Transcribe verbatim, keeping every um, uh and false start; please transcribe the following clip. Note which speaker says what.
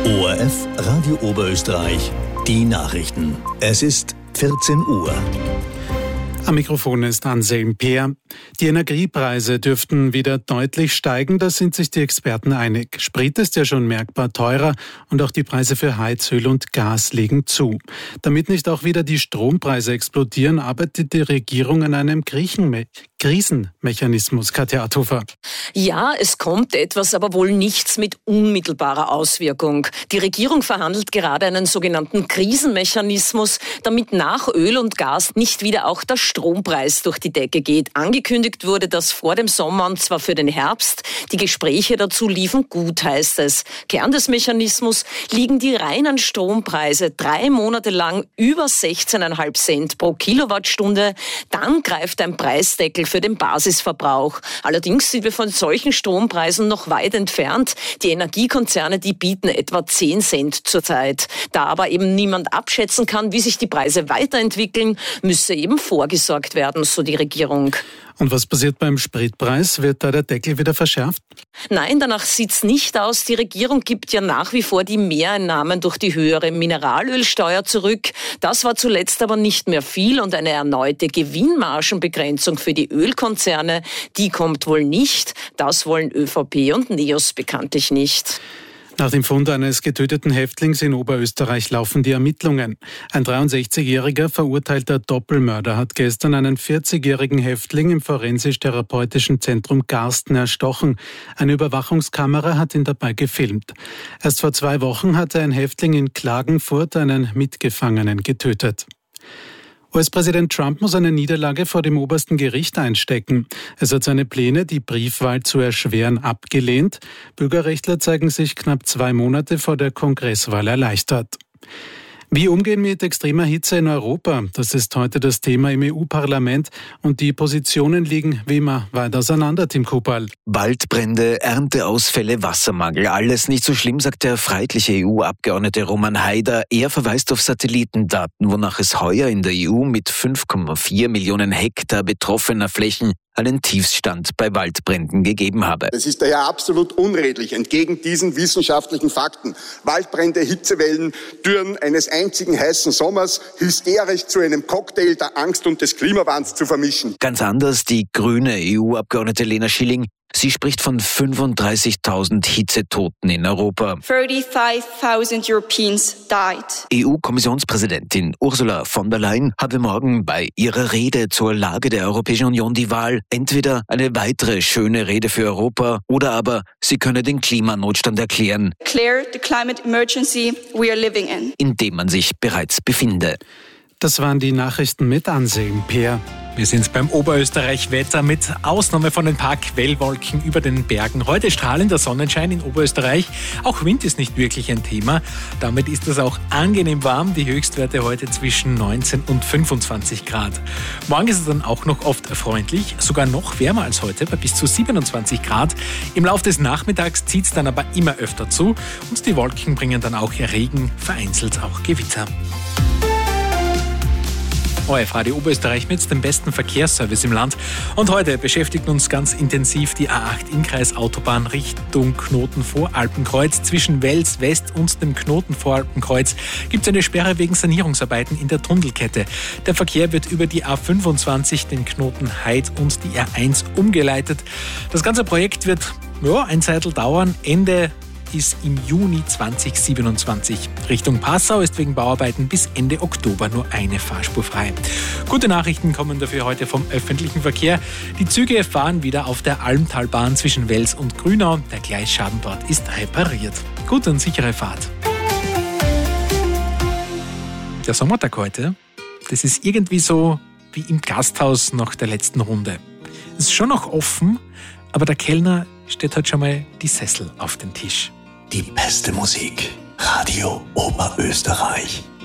Speaker 1: O R F Radio Oberösterreich, die Nachrichten. Es ist vierzehn Uhr.
Speaker 2: Am Mikrofon ist Anselm Peer. Die Energiepreise dürften wieder deutlich steigen, da sind sich die Experten einig. Sprit ist ja schon merkbar teurer und auch die Preise für Heizöl und Gas legen zu. Damit nicht auch wieder die Strompreise explodieren, arbeitet die Regierung an einem Griechenme- Krisenmechanismus. Katja Athofer.
Speaker 3: Ja, es kommt etwas, aber wohl nichts mit unmittelbarer Auswirkung. Die Regierung verhandelt gerade einen sogenannten Krisenmechanismus, damit nach Öl und Gas nicht wieder auch der Strompreis durch die Decke geht. Angekündigt wurde das vor dem Sommer und zwar für den Herbst. Die Gespräche dazu liefen gut, heißt es. Kern des Mechanismus liegen die reinen Strompreise drei Monate lang über sechzehn Komma fünf Cent pro Kilowattstunde. Dann greift ein Preisdeckel für den Basisverbrauch. Allerdings sind wir von solchen Strompreisen noch weit entfernt. Die Energiekonzerne, die bieten etwa zehn Cent zurzeit. Da aber eben niemand abschätzen kann, wie sich die Preise weiterentwickeln, müsse eben vorgesorgt werden, so die Regierung.
Speaker 2: Und was passiert beim Spritpreis? Wird da der Deckel wieder verschärft?
Speaker 3: Nein, danach sieht's nicht aus. Die Regierung gibt ja nach wie vor die Mehreinnahmen durch die höhere Mineralölsteuer zurück. Das war zuletzt aber nicht mehr viel und eine erneute Gewinnmargenbegrenzung für die Ölkonzerne, die kommt wohl nicht. Das wollen ÖVP und NEOS bekanntlich nicht.
Speaker 2: Nach dem Fund eines getöteten Häftlings in Oberösterreich laufen die Ermittlungen. Ein dreiundsechzigjähriger verurteilter Doppelmörder hat gestern einen vierzigjährigen Häftling im forensisch-therapeutischen Zentrum Garsten erstochen. Eine Überwachungskamera hat ihn dabei gefilmt. Erst vor zwei Wochen hatte ein Häftling in Klagenfurt einen Mitgefangenen getötet. U S-Präsident Trump muss eine Niederlage vor dem obersten Gericht einstecken. Es hat seine Pläne, die Briefwahl zu erschweren, abgelehnt. Bürgerrechtler zeigen sich knapp zwei Monate vor der Kongresswahl erleichtert. Wie umgehen mit extremer Hitze in Europa? Das ist heute das Thema im E U-Parlament und die Positionen liegen wie immer weit auseinander, Tim Kupperl.
Speaker 4: Waldbrände, Ernteausfälle, Wassermangel, alles nicht so schlimm, sagt der freiheitliche E U-Abgeordnete Roman Haider. Er verweist auf Satellitendaten, wonach es heuer in der E U mit fünf Komma vier Millionen Hektar betroffener Flächen einen Tiefstand bei Waldbränden gegeben habe.
Speaker 5: Es ist daher absolut unredlich, entgegen diesen wissenschaftlichen Fakten, Waldbrände, Hitzewellen, Dürren eines einzigen heißen Sommers hysterisch zu einem Cocktail der Angst und des Klimawandels zu vermischen.
Speaker 4: Ganz anders die grüne E U-Abgeordnete Lena Schilling. Sie spricht von fünfunddreißigtausend Hitzetoten in Europa.
Speaker 6: thirty-five thousand Europeans died.
Speaker 4: E U-Kommissionspräsidentin Ursula von der Leyen habe morgen bei ihrer Rede zur Lage der Europäischen Union die Wahl. Entweder eine weitere schöne Rede für Europa oder aber sie könne den Klimanotstand erklären.
Speaker 6: Declare the climate emergency we are living in.
Speaker 4: In dem man sich bereits befinde.
Speaker 2: Das waren die Nachrichten mit Anselm Peer.
Speaker 7: Wir sind beim Oberösterreich-Wetter mit Ausnahme von ein paar Quellwolken über den Bergen. Heute strahlender Sonnenschein in Oberösterreich. Auch Wind ist nicht wirklich ein Thema. Damit ist es auch angenehm warm. Die Höchstwerte heute zwischen neunzehn und fünfundzwanzig Grad. Morgen ist es dann auch noch oft freundlich, sogar noch wärmer als heute bei bis zu siebenundzwanzig Grad. Im Laufe des Nachmittags zieht es dann aber immer öfter zu und die Wolken bringen dann auch Regen, vereinzelt auch Gewitter. O R F Radio Oberösterreich mit dem besten Verkehrsservice im Land. Und heute beschäftigt uns ganz intensiv die A acht Innkreisautobahn Richtung Knoten-Voralpenkreuz. Zwischen Wels West und dem Knoten-Voralpenkreuz gibt es eine Sperre wegen Sanierungsarbeiten in der Tunnelkette. Der Verkehr wird über die A fünfundzwanzig, den Knoten Heid und die R eins umgeleitet. Das ganze Projekt wird ja, ein Zeitl dauern. Ende ist im Juni zweitausendsiebenundzwanzig. Richtung Passau ist wegen Bauarbeiten bis Ende Oktober nur eine Fahrspur frei. Gute Nachrichten kommen dafür heute vom öffentlichen Verkehr. Die Züge fahren wieder auf der Almtalbahn zwischen Wels und Grünau. Der Gleisschaden dort ist repariert. Gute und sichere Fahrt. Der Sommertag heute, das ist irgendwie so wie im Gasthaus nach der letzten Runde. Es ist schon noch offen, aber der Kellner steht halt schon mal die Sessel auf den Tisch.
Speaker 1: Die beste Musik. Radio Oberösterreich.